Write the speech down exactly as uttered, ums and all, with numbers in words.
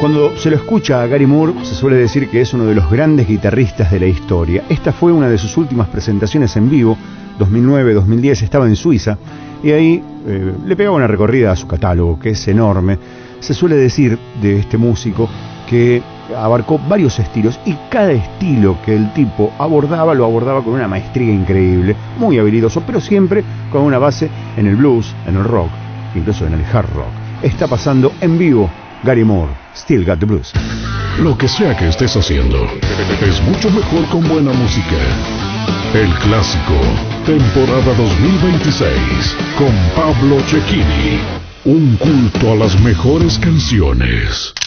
Cuando se lo escucha a Gary Moore, se suele decir que es uno de los grandes guitarristas de la historia. Esta fue una de sus últimas presentaciones en vivo, dos mil nueve dos mil diez, estaba en Suiza, y ahí eh, le pegaba una recorrida a su catálogo, que es enorme. Se suele decir de este músico que abarcó varios estilos, y cada estilo que el tipo abordaba, lo abordaba con una maestría increíble, muy habilidoso, pero siempre con una base en el blues, en el rock, incluso en el hard rock. Está pasando en vivo Gary Moore, Still Got the Blues. Lo que sea que estés haciendo, es mucho mejor con buena música. El Clásico, temporada dos mil veintiséis, con Pablo Cecchini. Un culto a las mejores canciones.